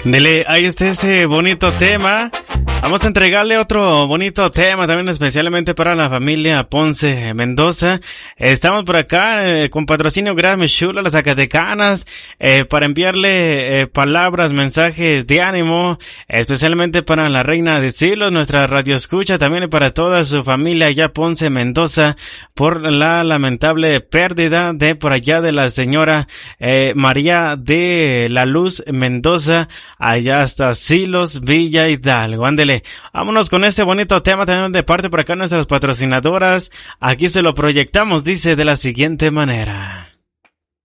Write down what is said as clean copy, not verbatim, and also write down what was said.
Dele, ahí está ese bonito tema. Vamos a entregarle otro bonito tema también especialmente para la familia Ponce Mendoza. Estamos por acá con patrocinio Gracias Chula, las Zacatecanas, para enviarle palabras, mensajes de ánimo, especialmente para la Reina de Silos, nuestra radio escucha, también para toda su familia allá Ponce Mendoza, por la lamentable pérdida de por allá de la señora María de la Luz Mendoza, allá hasta Silos, Villa Hidalgo. Ándele, vámonos con este bonito tema también de parte por acá nuestras patrocinadoras. Aquí se lo proyectamos, dice de la siguiente manera.